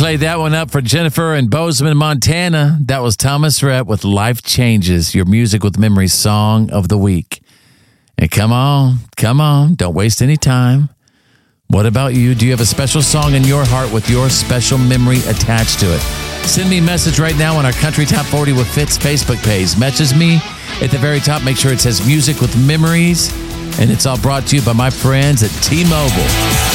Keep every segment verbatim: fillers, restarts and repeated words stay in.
played that one up for Jennifer in Bozeman, Montana. That was Thomas Rhett with Life Changes, your Music with Memory song of the week. And come on, come on, don't waste any time. What about you? Do you have a special song in your heart with your special memory attached to it? Send me a message right now on our Country Top forty with Fitz Facebook page. Message me at the very top. Make sure it says Music with Memories. And it's all brought to you by my friends at T-Mobile.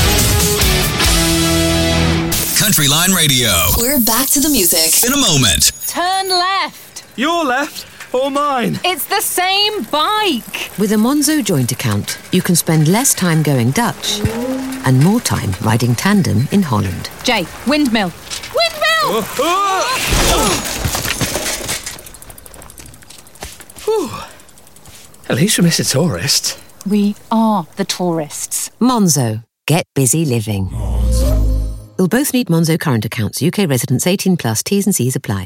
Country Line Radio. We're back to the music In a moment. Turn left. Your left or mine? It's the same bike. With a Monzo joint account, you can spend less time going Dutch and more time riding tandem in Holland. Jay, windmill. Windmill! Oh, oh. Whew. At least we miss a tourist. We are the tourists. Monzo. Get busy living. You'll both need Monzo current accounts. U K residents eighteen plus. T's and C's apply.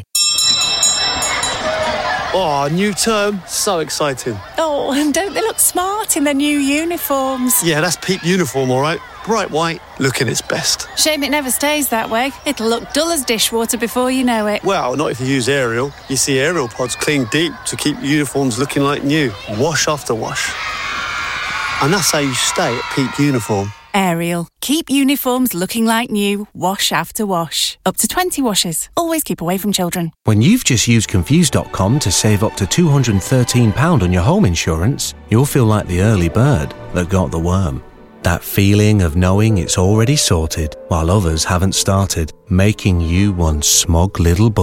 Oh, new term. So exciting. Oh, and don't they look smart in their new uniforms? Yeah, that's Peep uniform, all right. Bright white, looking its best. Shame it never stays that way. It'll look dull as dishwater before you know it. Well, not if you use Ariel. You see Ariel pods clean deep to keep uniforms looking like new. Wash after wash. And that's how you stay at Peep uniform. Ariel. Keep uniforms looking like new, wash after wash. Up to twenty washes. Always keep away from children. When you've just used Confused dot com to save up to two hundred thirteen pounds on your home insurance, you'll feel like the early bird that got the worm. That feeling of knowing it's already sorted while others haven't started, making you one smug little bud.